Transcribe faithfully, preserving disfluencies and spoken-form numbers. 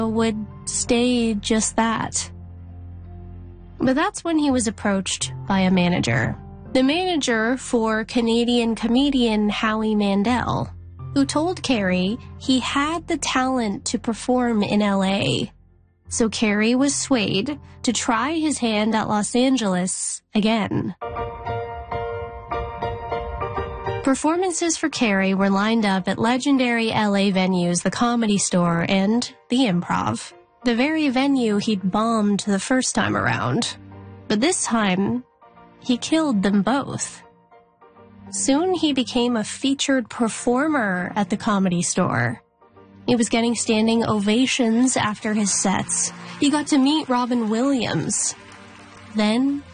would stay just that. But that's when he was approached by a manager. The manager for Canadian comedian Howie Mandel, who told Carey he had the talent to perform in L A. So Carey was swayed to try his hand at Los Angeles again. Performances for Carey were lined up at legendary L A venues, the Comedy Store and the Improv, the very venue he'd bombed the first time around. But this time, he killed them both. Soon he became a featured performer at the Comedy Store. He was getting standing ovations after his sets. He got to meet Robin Williams. Then